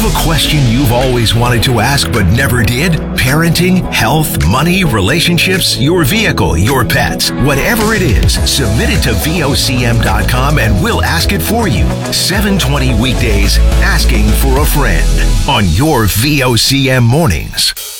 a question you've always wanted to ask but never did? Parenting, health, money, relationships, your vehicle, your pets. Whatever it is, submit it to VOCM.com and we'll ask it for you. 7:20 weekdays, Asking for a Friend on your VOCM mornings.